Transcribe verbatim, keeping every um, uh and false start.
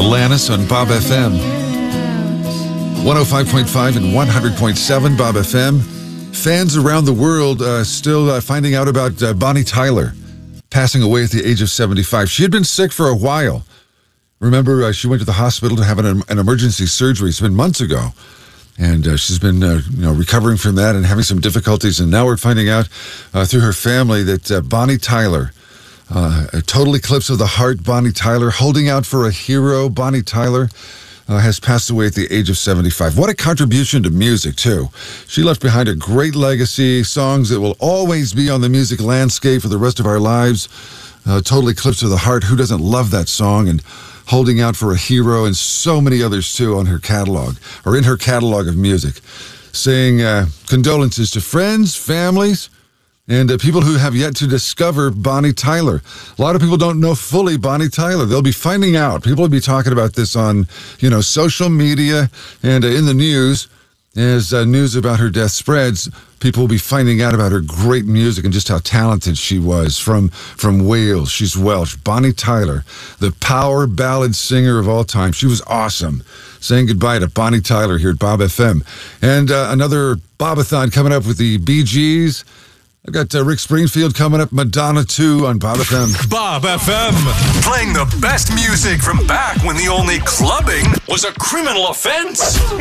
Alanis on Bob F M. one oh five point five and one hundred point seven Bob F M. Fans around the world uh, still uh, finding out about uh, Bonnie Tyler passing away at the age of seventy-five. She had been sick for a while. Remember, uh, she went to the hospital to have an, an emergency surgery. It's been months ago. And uh, she's been uh, you know, recovering from that and having some difficulties. And now we're finding out uh, through her family that uh, Bonnie Tyler, uh, a total eclipse of the heart, Bonnie Tyler, holding out for a hero, Bonnie Tyler, uh, has passed away at the age of seventy-five. What a contribution to music, too. She left behind a great legacy, songs that will always be on the music landscape for the rest of our lives. Uh, total eclipse of the heart. Who doesn't love that song? And Holding Out for a Hero, and so many others, too, on her catalog, or in her catalog of music. Saying uh, condolences to friends, families, and uh, people who have yet to discover Bonnie Tyler. A lot of people don't know fully Bonnie Tyler. They'll be finding out. People will be talking about this on, you know, social media and uh, in the news. As uh, news about her death spreads, people will be finding out about her great music and just how talented she was. From from Wales, she's Welsh. Bonnie Tyler, the power ballad singer of all time. She was awesome. Saying goodbye to Bonnie Tyler here at Bob F M. And uh, another Bobathon coming up with the Bee Gees. I've got uh, Rick Springfield coming up, Madonna two on Bob F M. Bob F M, playing the best music from back when the only clubbing was a criminal offense.